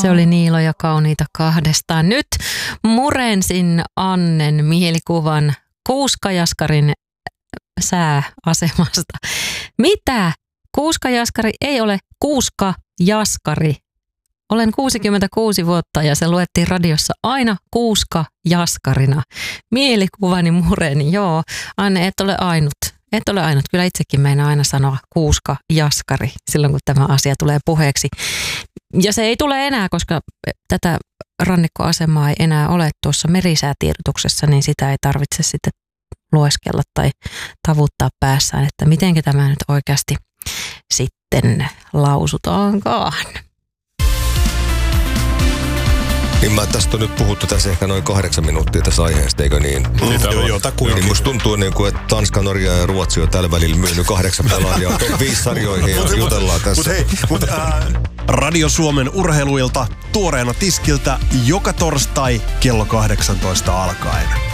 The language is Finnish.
Se oli Niilo ja Kauniita kahdestaan. Nyt murensin Annen mielikuvan Kuuska-Jaskarin sääasemasta. Mitä? Kuuska-Jaskari ei ole Kuuska-Jaskari. Olen 66 vuotta ja se luettiin radiossa aina Kuuska-Jaskarina. Mielikuvani mureni, joo. Anne, et ole ainut. Et ole ainut. Kyllä itsekin meinaa aina sanoa Kuuska-Jaskari silloin, kun tämä asia tulee puheeksi. Ja se ei tule enää, koska tätä rannikkoasemaa ei enää ole tuossa merisäätiedotuksessa, niin sitä ei tarvitse sitten lueskella tai tavuttaa päässään, että miten tämä nyt oikeasti sitten lausutaankaan. Niin tästä on nyt puhuttu tässä ehkä noin 8 minuuttia tässä aiheesta, eikö niin? Niin musta tuntuu, että Tanska, Norja ja Ruotsi on tällä välillä myynyt 8 pelaajaa top 5 sarjoihin ja jutellaan tässä. Radio Suomen urheiluilta tuoreena tiskiltä joka torstai kello 18 alkaen.